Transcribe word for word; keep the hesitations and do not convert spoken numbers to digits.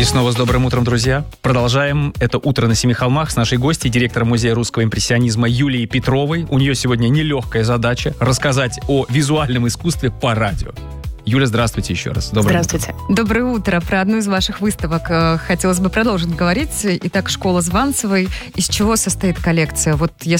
И снова с добрым утром, друзья. Продолжаем это «Утро на Семи холмах» с нашей гостьей, директором Музея русского импрессионизма Юлией Петровой. У нее сегодня нелегкая задача рассказать о визуальном искусстве по радио. Юля, здравствуйте еще раз. Доброе Здравствуйте. утро. Доброе утро. Про одну из ваших выставок хотелось бы продолжить говорить. Итак, школа Званцевой. Из чего состоит коллекция? Вот если